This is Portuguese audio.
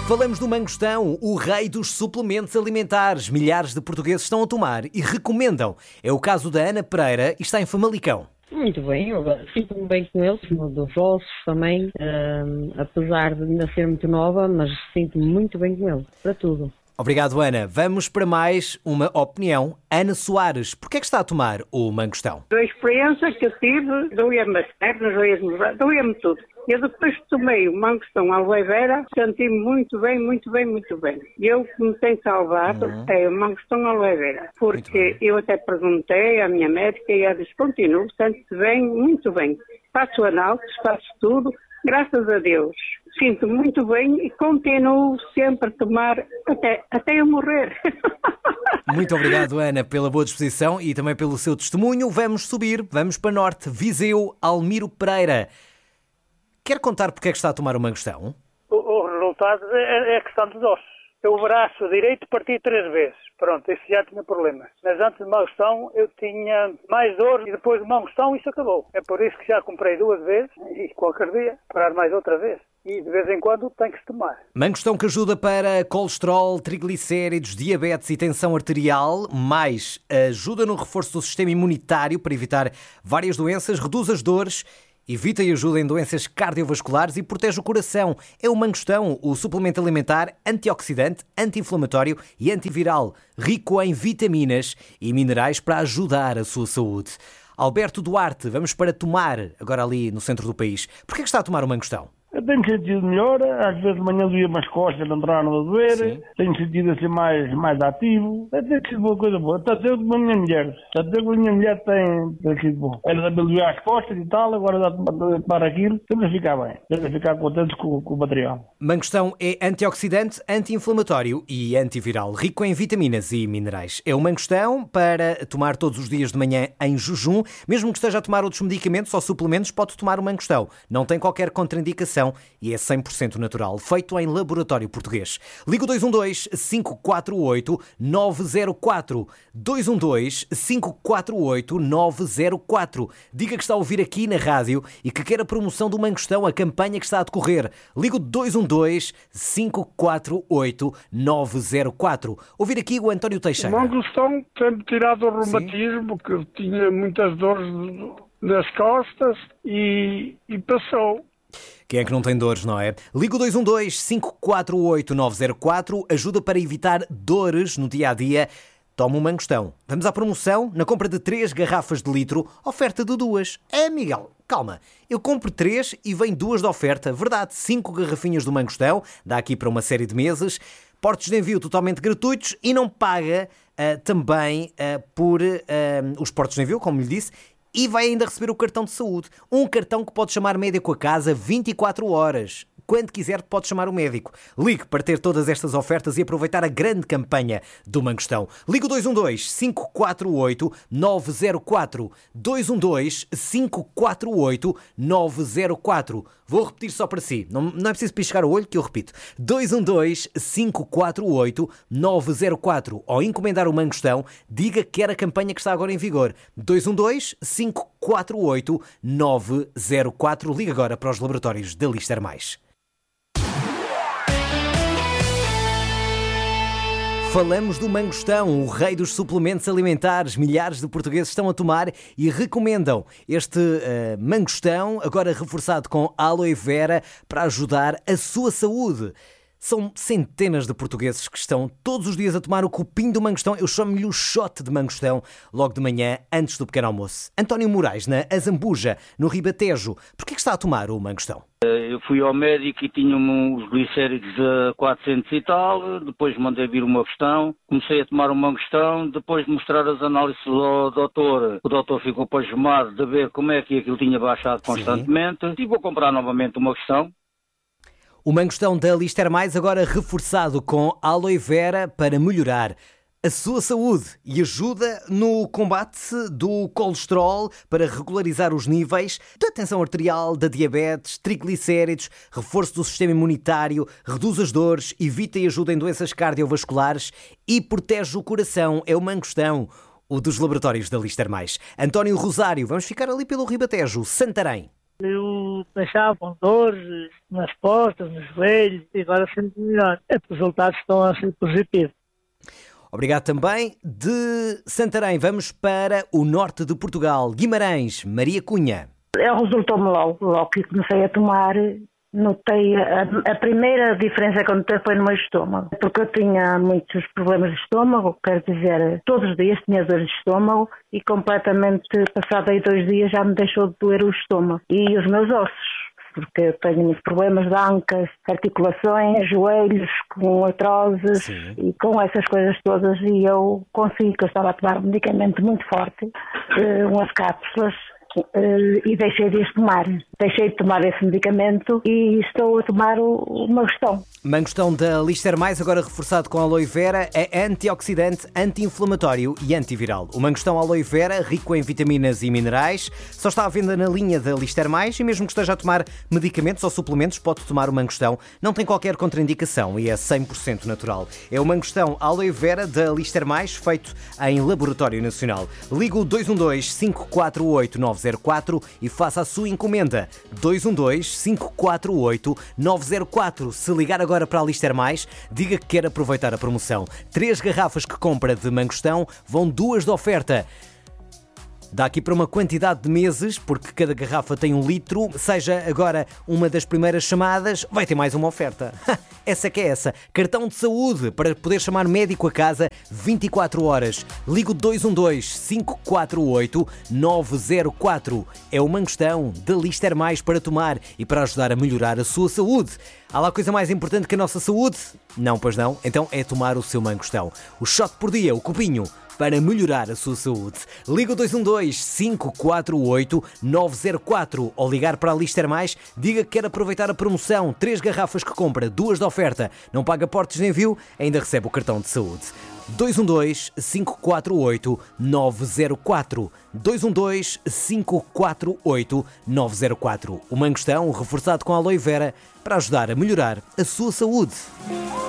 Falamos do mangostão, o rei dos suplementos alimentares. Milhares de portugueses estão a tomar e recomendam. É o caso da Ana Pereira e está em Famalicão. Muito bem, eu sinto-me bem com eles, dos ossos também, apesar de ainda ser muito nova, mas sinto-me muito bem com eles, para tudo. Obrigado, Ana. Vamos para mais uma opinião. Ana Soares, porquê é que está a tomar o mangostão? A experiência que eu tive, doía-me as pernas, doía-me tudo. Eu depois que tomei o mangostão aloe vera, senti-me muito bem, muito bem, muito bem. E eu que me tenho salvado é o mangostão aloe vera, porque eu até perguntei à minha médica e ela disse, continuo, sente-se bem, muito bem. Faço análises, faço tudo, graças a Deus. Sinto muito bem e continuo sempre a tomar até eu morrer. Muito obrigado, Ana, pela boa disposição e também pelo seu testemunho. Vamos subir, vamos para Norte, Viseu, Almiro Pereira. Quer contar porque é que está a tomar o mangostão? O resultado é a questão dos ossos. O braço direito parti 3 vezes. Pronto, isso já tinha problemas. Mas antes do mangostão eu tinha mais dor e depois do mangostão isso acabou. É por isso que já comprei 2 vezes e qualquer dia parar mais outra vez. E de vez em quando tem que se tomar. Mangostão que ajuda para colesterol, triglicéridos, diabetes e tensão arterial, mais ajuda no reforço do sistema imunitário para evitar várias doenças, reduz as dores, evita e ajuda em doenças cardiovasculares e protege o coração. É o mangostão, o suplemento alimentar antioxidante, anti-inflamatório e antiviral, rico em vitaminas e minerais para ajudar a sua saúde. Alberto Duarte, vamos para Tomar, agora ali no centro do país. Porquê é que está a tomar o mangostão? Eu tenho sentido melhor, às vezes de manhã doía-me as costas, não entraram a doer. Sim. Tenho sentido assim mais ativo. Tem sido uma coisa boa. Está a ter com a minha mulher. Tem sido bom. Ela também doía as costas e tal, agora dá a tomar aquilo. Estamos a ficar bem. Estamos a ficar contentes com o material. Mangostão é antioxidante, anti-inflamatório e antiviral, rico em vitaminas e minerais. É o mangostão para tomar todos os dias de manhã em jejum. Mesmo que esteja a tomar outros medicamentos ou suplementos, pode tomar o mangostão. Não tem qualquer contraindicação e é 100% natural, feito em laboratório português. Liga o 212-548-904. 212-548-904. Diga que está a ouvir aqui na rádio e que quer a promoção do mangostão, a campanha que está a decorrer. Liga o 212-548-904. Ouvir aqui o António Teixeira. O mangostão tem-me tirado o reumatismo, que tinha muitas dores nas costas e passou. Quem é que não tem dores, não é? Liga o 212-548-904, ajuda para evitar dores no dia-a-dia. Toma um mangostão. Vamos à promoção. Na compra de 3 garrafas de litro, oferta de 2. Miguel, calma. Eu compro 3 e vem 2 de oferta. Verdade, 5 garrafinhas do mangostão. Dá aqui para uma série de meses. Portos de envio totalmente gratuitos e não paga também por os portos de envio, como lhe disse. E vai ainda receber o cartão de saúde. Um cartão que pode chamar médico a casa 24 horas. Quando quiser pode chamar o médico. Ligue para ter todas estas ofertas e aproveitar a grande campanha do mangostão. Ligue o 212-548-904. 212-548-904. Vou repetir só para si. Não é preciso piscar o olho que eu repito. 212-548-904. Ao encomendar o mangostão, diga que quer a campanha que está agora em vigor. 212-548-904. Liga agora para os laboratórios da Lister Mais. Falamos do mangostão, o rei dos suplementos alimentares. Milhares de portugueses estão a tomar e recomendam este mangostão, agora reforçado com aloe vera, para ajudar a sua saúde. São centenas de portugueses que estão todos os dias a tomar o copinho do mangostão. Eu chamo-lhe o shot de mangostão logo de manhã, antes do pequeno almoço. António Moraes, na Azambuja, no Ribatejo. Porquê que está a tomar o mangostão? Eu fui ao médico e tinha-me os glicéridos a 400 e tal, depois mandei vir uma questão, comecei a tomar um mangostão, depois de mostrar as análises ao doutor, o doutor ficou pasmado de ver como é que aquilo tinha baixado constantemente. E vou comprar novamente uma questão. O mangostão da Lister Mais agora reforçado com aloe vera para melhorar a sua saúde e ajuda no combate do colesterol para regularizar os níveis da tensão arterial, da diabetes, triglicéridos, reforço do sistema imunitário, reduz as dores, evita e ajuda em doenças cardiovasculares e protege o coração. É o mangostão, o dos laboratórios da Lister Mais. António Rosário, vamos ficar ali pelo Ribatejo, Santarém. Eu deixava com dores nas costas, nos joelhos, e agora sinto melhor. Os resultados estão a ser positivos. Obrigado também. De Santarém, vamos para o norte de Portugal. Guimarães, Maria Cunha. Resultou-me logo que comecei a tomar. Notei a primeira diferença que eu notei foi no meu estômago, porque eu tinha muitos problemas de estômago, quero dizer, todos os dias tinha dores de estômago e completamente, passado aí 2 dias, já me deixou de doer o estômago e os meus ossos, porque eu tenho muitos problemas de ancas, articulações, joelhos, com artroses. Sim. E com essas coisas todas, e eu consegui, que eu estava a tomar um medicamento muito forte, umas cápsulas, e deixei de tomar. Deixei de tomar esse medicamento e estou a tomar o Mangostão. Mangostão da Lister Mais, agora reforçado com aloe vera, é antioxidante, anti-inflamatório e antiviral. O Mangostão aloe vera, rico em vitaminas e minerais, só está à venda na linha da Lister Mais e mesmo que esteja a tomar medicamentos ou suplementos, pode tomar o Mangostão. Não tem qualquer contraindicação e é 100% natural. É o Mangostão aloe vera da Lister Mais, feito em laboratório nacional. Liga o 212-548-904 e faça a sua encomenda. 212-548-904. Se ligar agora para a Lister Mais, diga que quer aproveitar a promoção. 3 garrafas que compra de Mangostão, vão 2 de oferta. Dá aqui para uma quantidade de meses, porque cada garrafa tem 1 litro. Seja agora uma das primeiras chamadas, vai ter mais uma oferta. Essa que é essa. Cartão de saúde para poder chamar médico a casa 24 horas. Liga o 212-548-904. É o Mangostão da Lister Mais para tomar e para ajudar a melhorar a sua saúde. Há lá coisa mais importante que a nossa saúde? Não, pois não? Então é tomar o seu Mangostão. O shot por dia, o copinho, para melhorar a sua saúde. Liga o 212-548-904 ou ligar para a Lister Mais, diga que quer aproveitar a promoção. 3 garrafas que compra, 2 de oferta. Não paga portes de envio, ainda recebe o cartão de saúde. 212-548-904. 212-548-904. O Mangostão reforçado com aloe vera para ajudar a melhorar a sua saúde.